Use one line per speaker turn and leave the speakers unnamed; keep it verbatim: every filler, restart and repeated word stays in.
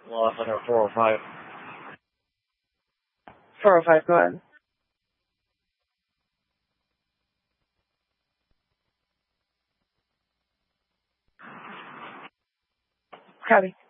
Lost under four oh five.
four oh five, go ahead. Copy.